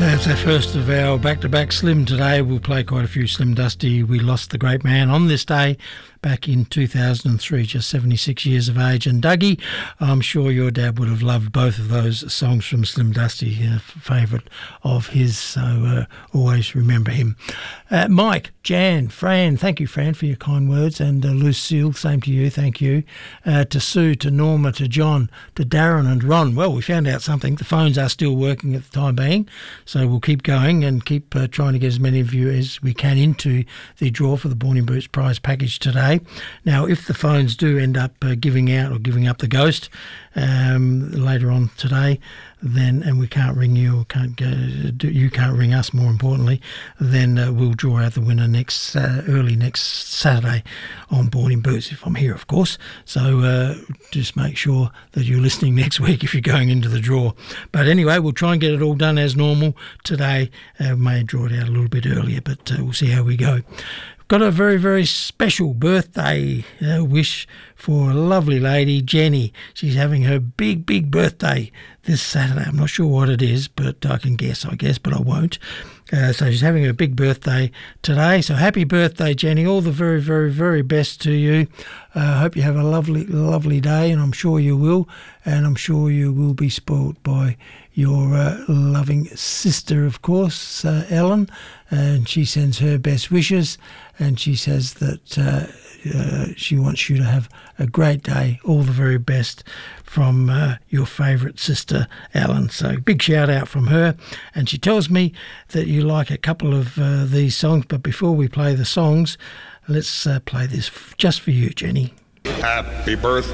That's our first of our back-to-back Slim today. We'll play quite a few Slim Dusty. We lost the great man on this day back in 2003, just 76 years of age. And Dougie, I'm sure your dad would have loved both of those songs from Slim Dusty, a favourite of his, so always remember him. Mike, Jan, Fran, thank you, Fran, for your kind words, and Lucille, same to you, thank you. To Sue, to Norma, to John, to Darren and Ron. Well, we found out something. The phones are still working at the time being, so we'll keep going and keep trying to get as many of you as we can into the draw for the Born in Boots prize package today. Now, if the phones do end up giving out or giving up the ghost later on today, then, and we can't ring you or you can't ring us, more importantly, then we'll draw out the winner early next Saturday on Born in Boots, if I'm here, of course. So just make sure that you're listening next week if you're going into the draw. But anyway, we'll try and get it all done as normal today. May draw it out a little bit earlier, but we'll see how we go. Got a very, very special birthday wish for a lovely lady, Jenny. She's having her big, big birthday this Saturday. I'm not sure what it is, but I can guess, but I won't. So she's having her big birthday today. So happy birthday, Jenny. All the very, very, very best to you. I hope you have a lovely, lovely day, and I'm sure you will. And I'm sure you will be spoilt by your loving sister, of course, Ellen. And she sends her best wishes, and she says that she wants you to have a great day. All the very best from your favourite sister, Ellen. So big shout out from her. And she tells me that you like a couple of these songs, but before we play the songs, let's play this just for you, Jenny. Happy birthday.